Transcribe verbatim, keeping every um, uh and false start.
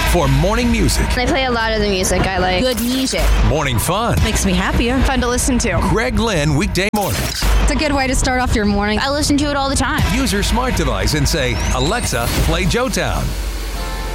for morning music. They play a lot of the music I like. Good music. Morning fun. Makes me happier. Fun to listen to. Greg Lynn, weekday mornings. It's a good way to start off your morning. I listen to it all the time. Use your smart device and say, Alexa, play Joetown.